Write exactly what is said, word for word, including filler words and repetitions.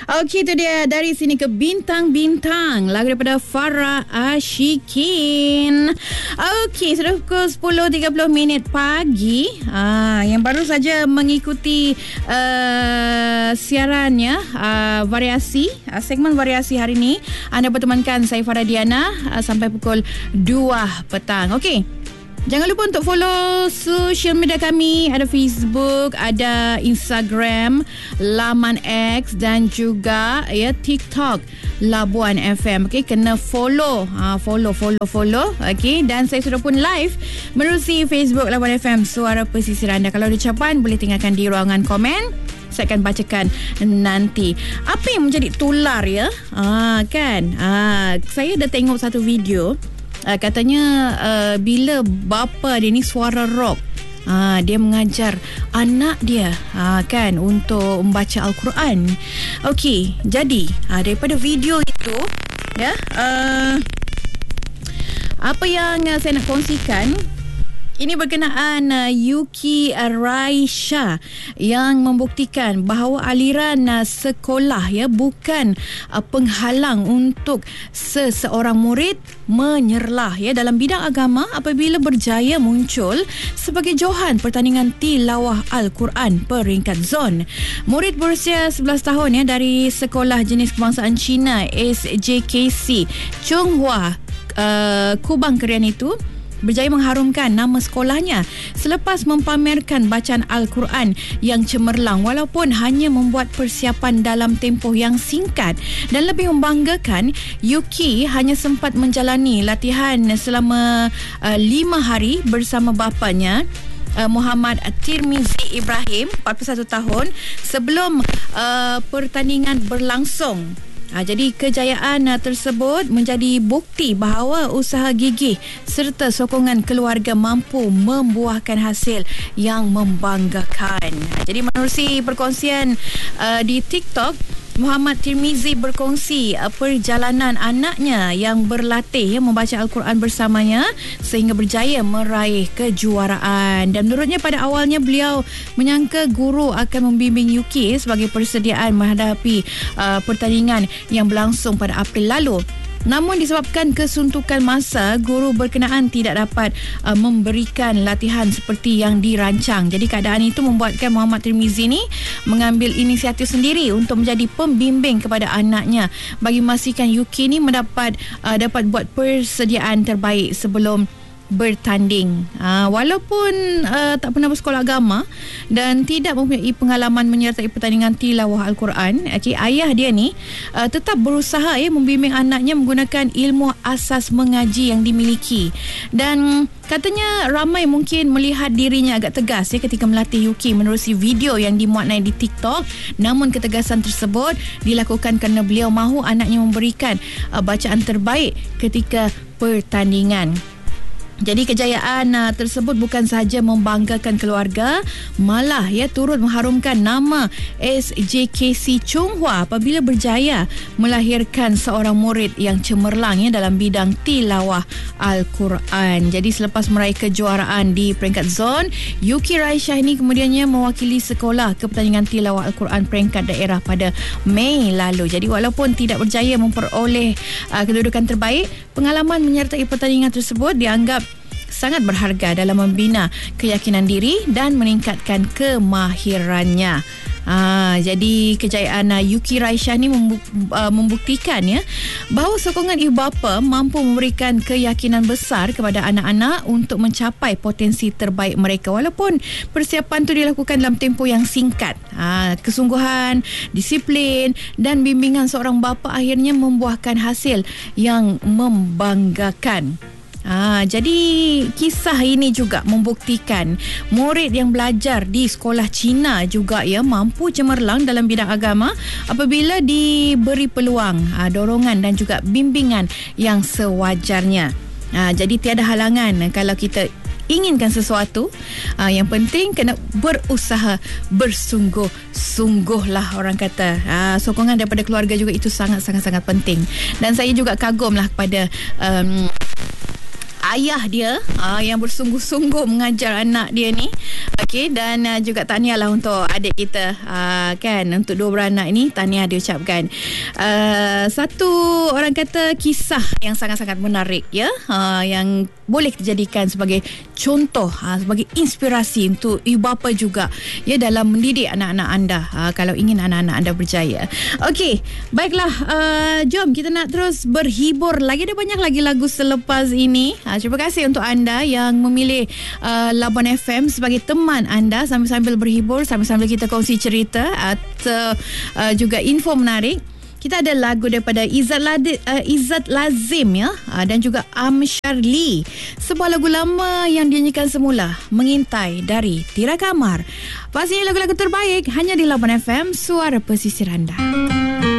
Okey, itu dia dari sini ke bintang-bintang, lagu daripada Farah Ashikin. Okey, sudah pukul sepuluh tiga puluh minit pagi. Ah, yang baru saja mengikuti uh, siarannya uh, variasi, uh, segmen variasi hari ini. Anda bertemankan saya Farah Diana uh, sampai pukul dua petang. Okey. Jangan lupa untuk follow social media kami. Ada Facebook, ada Instagram, Laman X dan juga ya TikTok Labuan F M. Okey, kena follow. Ha, follow, follow, follow. Okey, dan saya sudah pun live menerusi Facebook Labuan F M, Suara Pesisir anda. Kalau ada ucapan boleh tinggalkan di ruangan komen. Saya akan bacakan nanti. Apa yang menjadi tular ya? Ah, kan? Ah, saya dah tengok satu video. Uh, katanya uh, bila bapa dia ni suara rock, uh, dia mengajar anak dia uh, kan untuk membaca Al-Quran. Okey, jadi uh, daripada video itu ya, uh, apa yang uh, saya nak kongsikan ini berkenaan uh, Yuki Raisha yang membuktikan bahawa aliran uh, sekolah ya bukan uh, penghalang untuk seseorang murid menyerlah ya dalam bidang agama apabila berjaya muncul sebagai johan pertandingan tilawah Al-Quran peringkat zon. Murid berusia sebelas tahun ya dari sekolah jenis kebangsaan Cina S J K C Chonghua uh, Kubang Kerian itu berjaya mengharumkan nama sekolahnya selepas mempamerkan bacaan Al-Quran yang cemerlang walaupun hanya membuat persiapan dalam tempoh yang singkat. Dan lebih membanggakan, Yuki hanya sempat menjalani latihan selama uh, lima hari bersama bapanya Uh, Muhammad Tirmizi Ibrahim, empat puluh satu tahun, sebelum uh, pertandingan berlangsung. Ha, jadi kejayaan uh, tersebut menjadi bukti bahawa usaha gigih serta sokongan keluarga mampu membuahkan hasil yang membanggakan. Ha, jadi menerusi perkongsian uh, di TikTok, Muhammad Tirmizi berkongsi uh, perjalanan anaknya yang berlatih ya, membaca Al-Quran bersamanya sehingga berjaya meraih kejuaraan. Dan menurutnya pada awalnya beliau menyangka guru akan membimbing Yuki sebagai persediaan menghadapi uh, pertandingan yang berlangsung pada April lalu. Namun disebabkan kesuntukan masa, guru berkenaan tidak dapat uh, memberikan latihan seperti yang dirancang. Jadi keadaan itu membuatkan Muhammad Tirmizi ni mengambil inisiatif sendiri untuk menjadi pembimbing kepada anaknya bagi memastikan Yuki ni mendapat uh, dapat buat persediaan terbaik sebelum bertanding. Uh, walaupun uh, tak pernah bersekolah agama dan tidak mempunyai pengalaman menyertai pertandingan tilawah Al-Quran, okay, ayah dia ni uh, tetap berusaha ya membimbing anaknya menggunakan ilmu asas mengaji yang dimiliki. Dan katanya ramai mungkin melihat dirinya agak tegas ya ketika melatih Yuki menerusi video yang dimuat naik di TikTok. Namun ketegasan tersebut dilakukan kerana beliau mahu anaknya memberikan uh, bacaan terbaik ketika pertandingan. Jadi kejayaan uh, tersebut bukan sahaja membanggakan keluarga, malah ya turut mengharumkan nama S J K C Chonghua apabila berjaya melahirkan seorang murid yang cemerlang ya dalam bidang tilawah Al-Quran. Jadi selepas meraih kejuaraan di peringkat zon, Yuki Raisha ini kemudiannya mewakili sekolah ke pertandingan tilawah Al-Quran peringkat daerah pada Mei lalu. Jadi walaupun tidak berjaya memperoleh uh, kedudukan terbaik, pengalaman menyertai pertandingan tersebut dianggap sangat berharga dalam membina keyakinan diri dan meningkatkan kemahirannya. Ah, jadi kejayaan uh, Yuki Raisha ni membu- uh, membuktikan ya bahawa sokongan ibu bapa mampu memberikan keyakinan besar kepada anak-anak untuk mencapai potensi terbaik mereka walaupun persiapan tu dilakukan dalam tempoh yang singkat. Ah, kesungguhan, disiplin dan bimbingan seorang bapa akhirnya membuahkan hasil yang membanggakan. Ah, jadi kisah ini juga membuktikan murid yang belajar di sekolah Cina juga ya mampu cemerlang dalam bidang agama apabila diberi peluang, ah, dorongan dan juga bimbingan yang sewajarnya. Ah, jadi tiada halangan kalau kita inginkan sesuatu. Ah, yang penting kena berusaha bersungguh-sungguh lah orang kata. Ah, sokongan daripada keluarga juga itu sangat-sangat-sangat penting. Dan saya juga kagumlah kepada um, ayah dia uh, yang bersungguh-sungguh mengajar anak dia ni. Okey, dan uh, juga tahniah lah untuk adik kita uh, kan, untuk dua beranak ini tahniah diucapkan. Uh, satu orang kata kisah yang sangat-sangat menarik ya, uh, yang boleh dijadikan sebagai contoh, uh, sebagai inspirasi untuk ibu bapa juga ya dalam mendidik anak-anak anda uh, kalau ingin anak-anak anda berjaya. Okey, baiklah, uh, jom kita nak terus berhibur lagi. Ada banyak lagi lagu selepas ini. Uh, terima kasih untuk anda yang memilih uh, Labuan F M sebagai teman anda sambil-sambil berhibur, sambil-sambil kita kongsi cerita atau uh, juga info menarik. Kita ada lagu daripada Izzat, Ladi, uh, Izzat Lazim ya, uh, dan juga Amsyarli. Sebuah lagu lama yang dinyanyikan semula, Mengintai dari Tira Kamar. Pastinya lagu-lagu terbaik hanya di Labuan F M, suara pesisir anda.